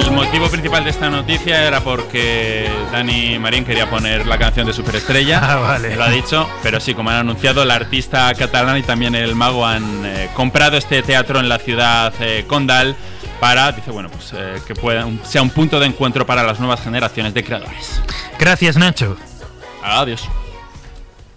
El motivo principal de esta noticia era porque Dani Marín quería poner la canción de Superestrella. Vale. Lo ha dicho, pero sí, como han anunciado, la artista catalana y también el mago han comprado este teatro en la ciudad condal para, dice, bueno, pues que sea un punto de encuentro para las nuevas generaciones de creadores. Gracias, Nacho. Adiós.